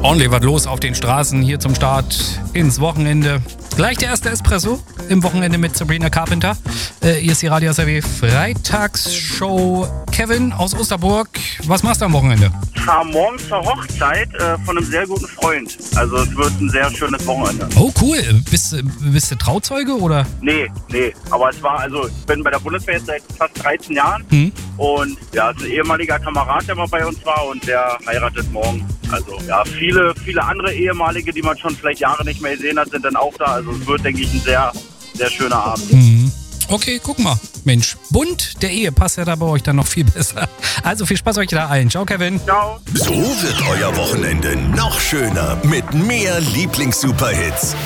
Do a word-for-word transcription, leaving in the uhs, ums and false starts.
Ordentlich was los auf den Straßen hier zum Start ins Wochenende. Gleich der erste Espresso im Wochenende mit Sabrina Carpenter. Äh, hier ist die Radio S R W Freitagsshow. Kevin aus Osterburg, was machst du am Wochenende? Ich fahre morgen zur Hochzeit äh, von einem sehr guten Freund. Also es wird ein sehr schönes Wochenende. Oh cool, bist, bist du Trauzeuge oder? Nee, nee, aber es war, also ich bin bei der Bundeswehr jetzt seit fast dreizehn Jahren. Hm. Und ja, es ist ein ehemaliger Kamerad, der mal bei uns war und der heiratet morgen. Also ja, viele, viele andere ehemalige, die man schon vielleicht Jahre nicht mehr gesehen hat, sind dann auch da. Also es wird, denke ich, ein sehr, sehr schöner Abend. Mhm. Okay, guck mal. Mensch, bunt der Ehe passt ja da bei euch dann noch viel besser. Also viel Spaß euch da allen. Ciao, Kevin. Ciao. So wird euer Wochenende noch schöner mit mehr Lieblings-Superhits.